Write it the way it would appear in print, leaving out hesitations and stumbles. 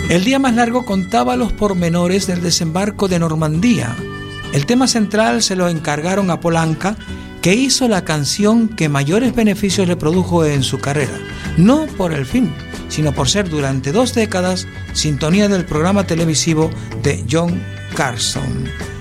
El día más largo contaba los pormenores del desembarco de Normandía. El tema central se lo encargaron a Paul Anka, que hizo la canción que mayores beneficios le produjo en su carrera, no por el film, sino por ser durante 2 décadas sintonía del programa televisivo de John Carson.